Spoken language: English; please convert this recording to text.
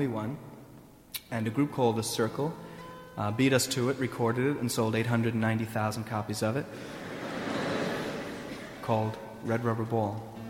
one, and a group called The Circle beat us to it, recorded it, and sold 890,000 copies of it, called Red Rubber Ball.